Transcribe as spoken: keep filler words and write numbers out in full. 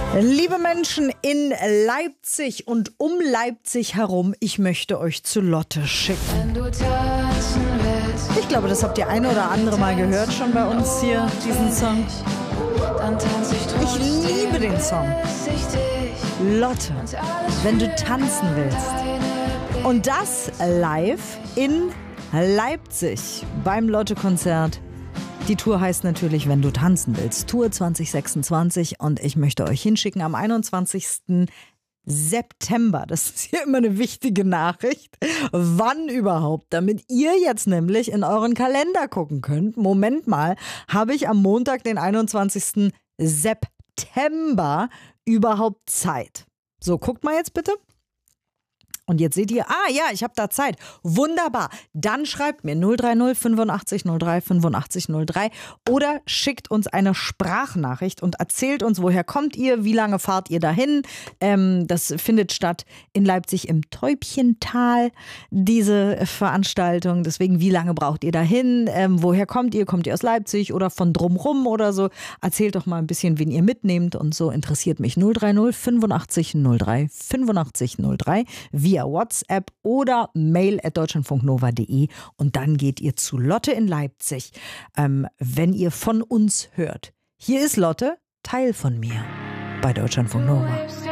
Liebe Menschen in Leipzig und um Leipzig herum, ich möchte euch zu Lotte schicken. Ich glaube, das habt ihr ein oder andere Mal gehört schon bei uns hier, diesen Song. Ich liebe den Song. Lotte, wenn du tanzen willst. Und das live in Leipzig beim Lotte-Konzert. Die Tour heißt natürlich, wenn du tanzen willst, Tour zwanzig sechsundzwanzig, und ich möchte euch hinschicken am einundzwanzigsten September. Das ist hier immer eine wichtige Nachricht. Wann überhaupt? Damit ihr jetzt nämlich in euren Kalender gucken könnt. Moment mal, habe ich am Montag, den einundzwanzigsten September überhaupt Zeit? So, guckt mal jetzt bitte. Und jetzt seht ihr, ah ja, ich habe da Zeit. Wunderbar. Dann schreibt mir null drei null fünfundachtzig null drei fünfundachtzig null drei oder schickt uns eine Sprachnachricht und erzählt uns, woher kommt ihr, wie lange fahrt ihr dahin. Ähm, das findet statt in Leipzig im Täubchental, diese Veranstaltung. Deswegen, wie lange braucht ihr dahin? Ähm, woher kommt ihr? Kommt ihr aus Leipzig oder von drumrum oder so? Erzählt doch mal ein bisschen, wen ihr mitnehmt und so, interessiert mich. null drei null fünfundachtzig null drei fünfundachtzig null drei via WhatsApp oder mail at deutschlandfunknova punkt de, und dann geht ihr zu Lotte in Leipzig, ähm, wenn ihr von uns hört. Hier ist Lotte, Teil von mir, bei Deutschlandfunk Nova.